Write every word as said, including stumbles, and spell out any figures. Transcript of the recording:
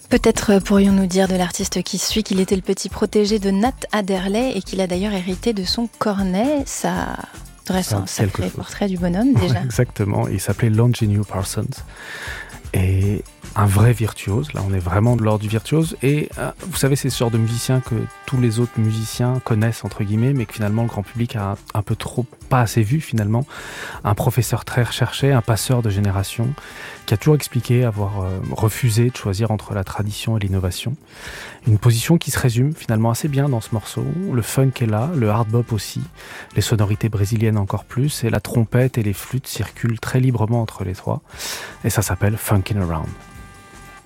Peut-être pourrions-nous dire de l'artiste qui suit qu'il était le petit protégé de Nat Adderley et qu'il a d'ailleurs hérité de son cornet. Ça dresse un sacré portrait du bonhomme déjà. Ouais, exactement, il s'appelait Longino Parsons. Et un vrai virtuose, là on est vraiment de l'ordre du virtuose, et euh, vous savez c'est ce genre de musicien que tous les autres musiciens connaissent entre guillemets, mais que finalement le grand public a un peu trop, pas assez vu finalement. Un professeur très recherché, un passeur de génération, qui a toujours expliqué avoir euh, refusé de choisir entre la tradition et l'innovation. Une position qui se résume finalement assez bien dans ce morceau. Le funk est là, le hard bop aussi, les sonorités brésiliennes encore plus, et la trompette et les flûtes circulent très librement entre les trois, et ça s'appelle Funkin' Around.